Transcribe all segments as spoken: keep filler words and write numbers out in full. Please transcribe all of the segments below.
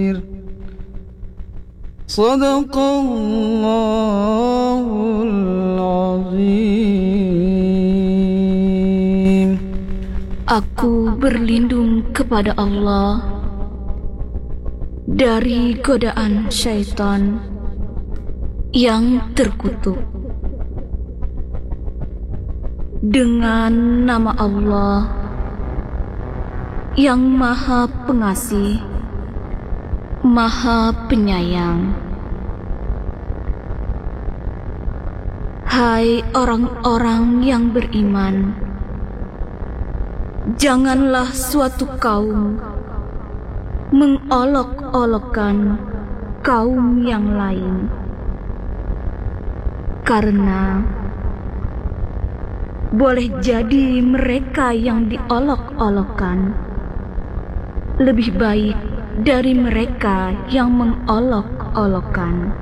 Sadaqallahul azim. Aku berlindung kepada Allah dari godaan syaitan yang terkutuk. Dengan nama Allah yang Maha Pengasih, Maha Penyayang. Hai orang-orang yang beriman, janganlah suatu kaum mengolok-olokkan kaum yang lain, karena boleh jadi mereka yang diolok-olokkan lebih baik dari mereka yang mengolok-olokkan.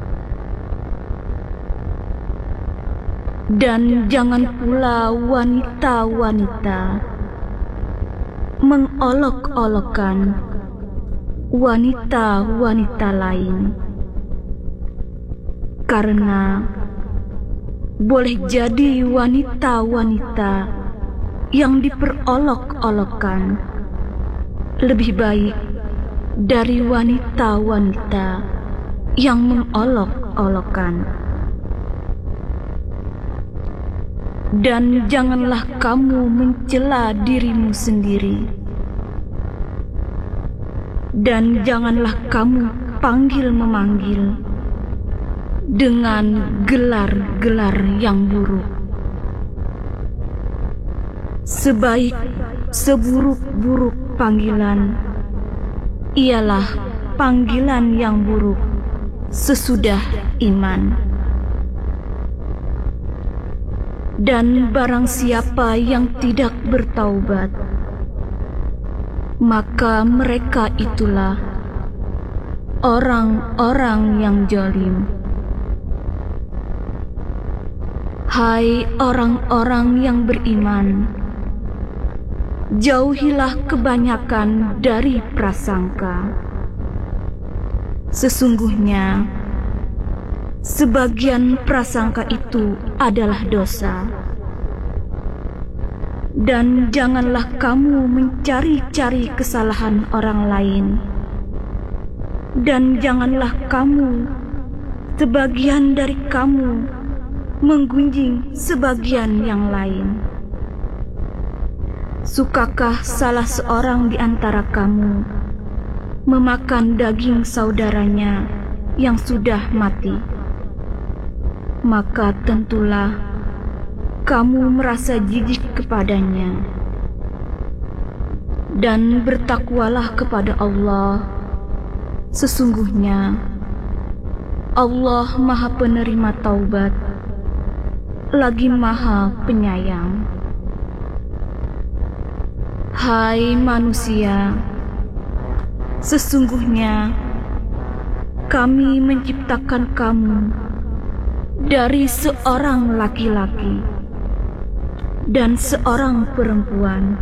Dan jangan pula wanita-wanita mengolok-olokkan wanita-wanita lain, karena boleh jadi wanita-wanita yang diperolok-olokkan lebih baik dari wanita-wanita yang mengolok-olokkan. Dan janganlah kamu mencela dirimu sendiri, dan janganlah kamu panggil-memanggil dengan gelar-gelar yang buruk. Sebaik seburuk-buruk panggilan ialah panggilan yang buruk sesudah iman. Dan barang siapa yang tidak bertaubat, maka mereka itulah orang-orang yang zalim. Hai orang-orang yang beriman, jauhilah kebanyakan dari prasangka. Sesungguhnya sebagian prasangka itu adalah dosa. Dan janganlah kamu mencari-cari kesalahan orang lain, dan janganlah kamu, sebagian dari kamu, menggunjing sebagian yang lain. Sukakah salah seorang di antara kamu memakan daging saudaranya yang sudah mati? Maka tentulah kamu merasa jijik kepadanya. Dan bertakwalah kepada Allah. Sesungguhnya Allah Maha Penerima Taubat, lagi Maha Penyayang. Hai manusia, sesungguhnya kami menciptakan kamu dari seorang laki-laki dan seorang perempuan,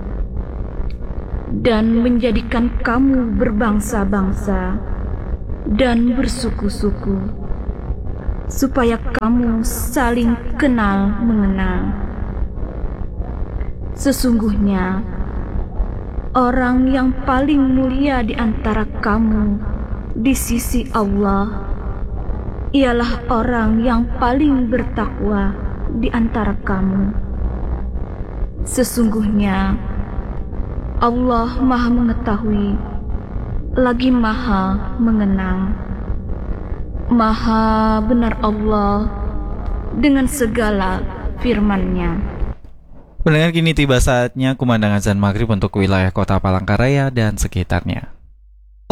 dan menjadikan kamu berbangsa-bangsa dan bersuku-suku, supaya kamu saling kenal mengenal. Sesungguhnya orang yang paling mulia di antara kamu di sisi Allah ialah orang yang paling bertakwa di antara kamu. Sesungguhnya Allah Maha Mengetahui, lagi Maha Mengenal. Maha benar Allah dengan segala firman-Nya. Pendengar, kini tiba saatnya kumandang azan maghrib untuk wilayah kota Palangkaraya dan sekitarnya.